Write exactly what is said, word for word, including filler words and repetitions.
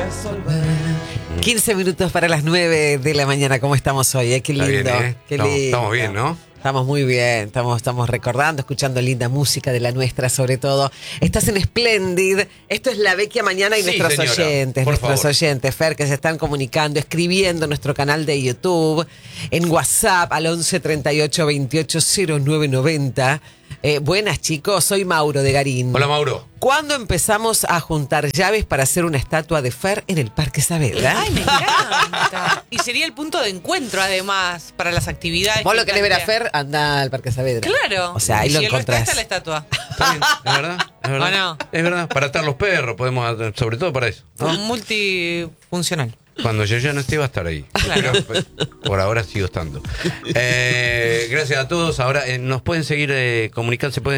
resolver. quince minutos para las nueve de la mañana. ¿Cómo estamos hoy? Eh? Qué lindo. Está bien, ¿eh? Qué estamos, lindo. Estamos bien, ¿no? Estamos muy bien, estamos, estamos recordando, escuchando linda música de la nuestra, sobre todo. Estás en Splendid. Esto es La Vecchia Mañana y Sí, nuestros señora, oyentes, por nuestros favor. oyentes, Fer, que se están comunicando, escribiendo en nuestro canal de YouTube, en WhatsApp al once treinta y ocho veintiocho cero nueve noventa. Eh, buenas, chicos, soy Mauro de Garín. Hola, Mauro. ¿Cuándo empezamos a juntar llaves para hacer una estatua de Fer en el Parque Saavedra? Ay, me encanta. Y sería el punto de encuentro, además, para las actividades. Vos lo querés ver a plantea. Fer, anda al Parque Saavedra. Claro. O sea, ahí Y lo si él no está, encontrás. está la estatua. Está bien, es verdad, es verdad. ¿O no? Es verdad, para atar los perros, podemos, sobre todo para eso, ¿no? Multifuncional. Cuando yo ya no esté va a estar ahí. Claro. Pero, pues, por ahora sigo estando. Eh, gracias a todos. Ahora eh, nos pueden seguir eh, comunicando, se pueden